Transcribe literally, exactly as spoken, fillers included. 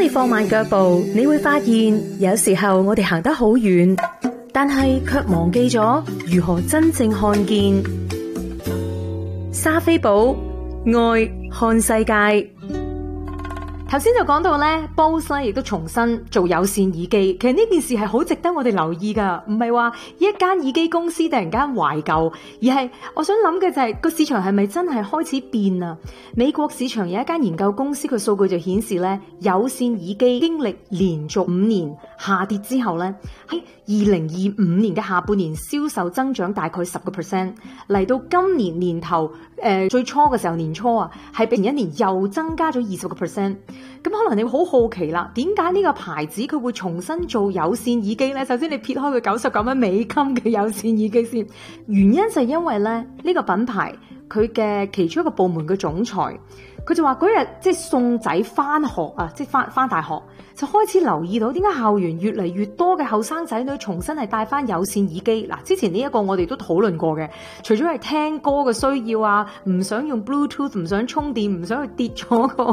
你放慢腳步，你會發現有時候我哋行得好遠，但係卻忘記咗如何真正看見。莎菲寶愛看世界。頭先就講到咧 Bose 咧亦都重新做有線耳機，其實呢件事係好值得我哋留意噶，唔係話一間耳機公司突然間懷舊，而係我想諗嘅就係、是、個市場係咪真係開始變啊？美國市場有一間研究公司嘅數據就顯示咧，有線耳機經歷連續五年下跌之後咧，喺二零二五年嘅下半年銷售增長大概十個 percent， 嚟到今年年頭誒、呃、最初嘅時候年初啊，係比前一年又增加咗二十個 percent。咁可能你好好奇啦，點解呢個牌子佢會重新做有線耳機呢？首先你撇開佢九十九蚊美金嘅有線耳機先，原因就係因為咧呢個品牌佢嘅其中一個部門嘅總裁，佢就話嗰日即係送仔翻學啊，即係翻翻大學，就開始留意到點解校園越嚟越多嘅後生仔女重新係戴翻有線耳機。嗱，之前呢一個我哋都討論過嘅，除咗係聽歌嘅需要啊，唔想用 Bluetooth， 唔想充電，唔想去跌咗個